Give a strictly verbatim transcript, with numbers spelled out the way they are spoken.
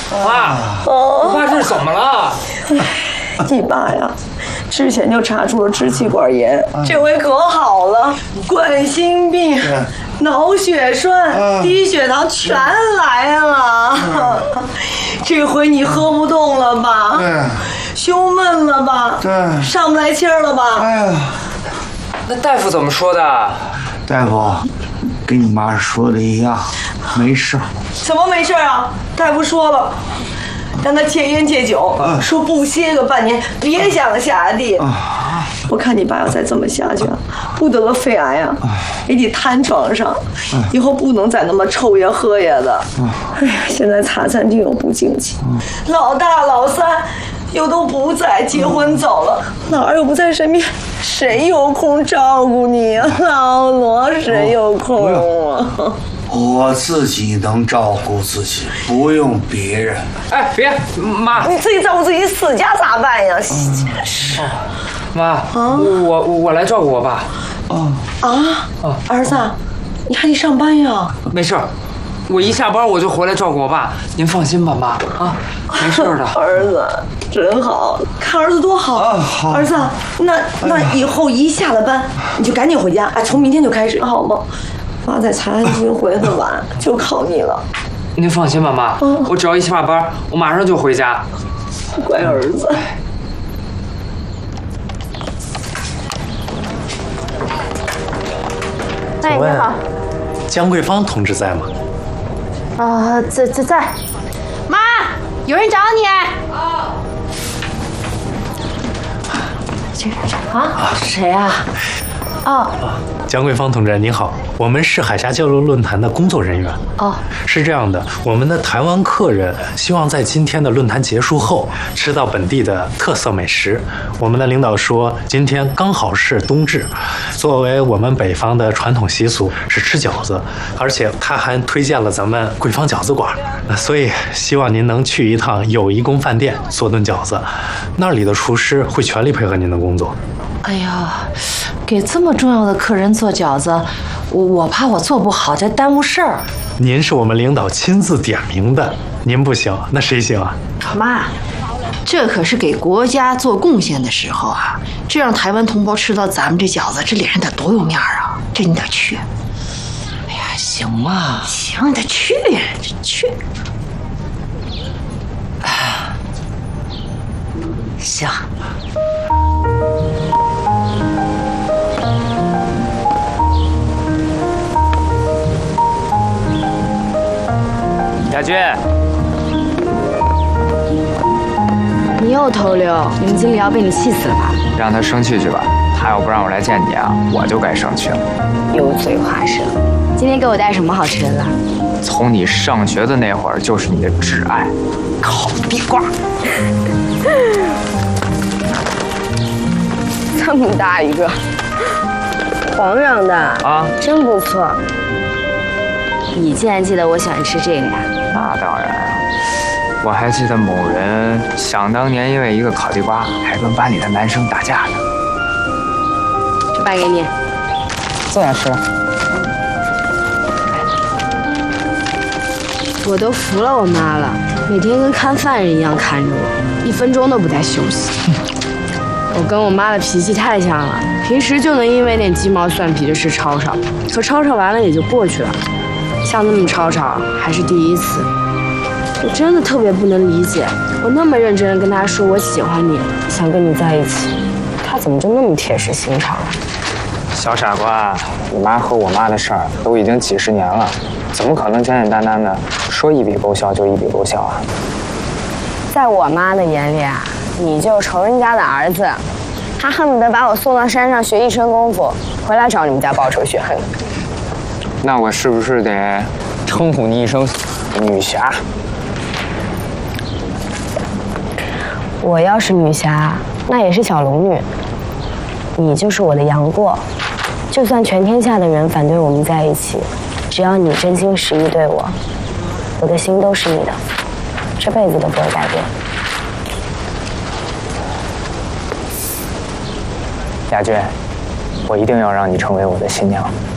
妈，我爸这是怎么了？ 你爸呀，之前就查出了支气管炎，这回可好了，冠心病、脑血栓、低血糖全来了。这回你喝不动了吧？ 对。 胸闷了吧？ 对。 上不来气儿了吧？ 哎呀， 那大夫怎么说的？ 大夫，跟你妈说的一样，没事。 怎么没事啊？大夫说了。让他戒烟戒酒，啊、说不歇个半年，别想下地。啊、我看你爸要再这么下去，不得了肺癌啊，给你瘫床上，啊、以后不能再那么抽烟喝烟的。啊、哎呀，现在茶餐厅又不景气，啊、老大老三又都不在，结婚走了，哪儿又不在身边，谁有空照顾你啊？老罗，谁有空啊？ 我自己能照顾自己，不用别人。 哎，别，妈， 你自己照顾自己，死家咋办呀？真是。 妈，啊、我我我来照顾我爸。 啊啊啊！儿子，你还得上班呀。 没事，我一下班我就回来照顾我爸。您放心吧，妈啊，没事的。 儿子真好，看儿子多好。啊、好。儿子，那那以后一下了班，你就赶紧回家，哎，从明天就开始，好吗？妈在茶餐厅回的晚，就靠你了。 您放心吧，妈，嗯、我只要一下班，我马上就回家。 乖儿子。 哎，你好， 江桂芳同志在吗？ 啊、呃，在在在。妈，有人找你。哦。这这啊，谁啊？哦， 江桂芳同志您好，我们是海峡交流论坛的工作人员。 哦， 是这样的，我们的台湾客人希望在今天的论坛结束后吃到本地的特色美食。我们的领导说，今天刚好是冬至，作为我们北方的传统习俗是吃饺子，而且他还推荐了咱们桂芳饺子馆，所以希望您能去一趟友谊宫饭店做顿饺子，那里的厨师会全力配合您的工作。 哎呀，给这么重要的客人做饺子，我我怕我做不好，这耽误事儿。 您是我们领导亲自点名的，您不行，那谁行啊？ 妈，这可是给国家做贡献的时候啊！这让台湾同胞吃到咱们这饺子，这脸上得多有面啊！这你得去。哎呀，行嘛，行，你得去，去。啊，行。 亚军， 你又偷溜，你们经理要被你气死了吧？ 让他生气去吧，他要不让我来见你啊，我就该生气了。 油嘴滑舌，今天给我带什么好吃的了？ 从你上学的那会儿就是你的挚爱，烤地瓜。 这么大一个，皇上的啊，真不错。你竟然记得我喜欢吃这个呀？ 那当然啊，我还记得某人想当年因为一个烤地瓜，还跟班里的男生打架呢。 这掰给你， 这样吃。 我都服了我妈了，每天跟看犯人一样看着我，一分钟都不带休息。我跟我妈的脾气太像了，平时就能因为点鸡毛蒜皮的事吵吵，可吵吵完了也就过去了。像这么吵吵还是第一次，我真的特别不能理解，我那么认真的跟他说我喜欢你，想跟你在一起，他怎么就那么铁石心肠？ 小傻瓜，你妈和我妈的事儿都已经几十年了，怎么可能简简单单的说一笔勾销就一笔勾销啊？ 在我妈的眼里啊，你就仇人家的儿子，她恨不得把我送到山上学一身功夫，回来找你们家报仇雪恨。 那我是不是得称呼你一声女侠？ 我要是女侠，那也是小龙女。你就是我的杨过，就算全天下的人反对我们在一起，只要你真心实意对我，我的心都是你的，这辈子都不会改变。 亚军，我一定要让你成为我的新娘。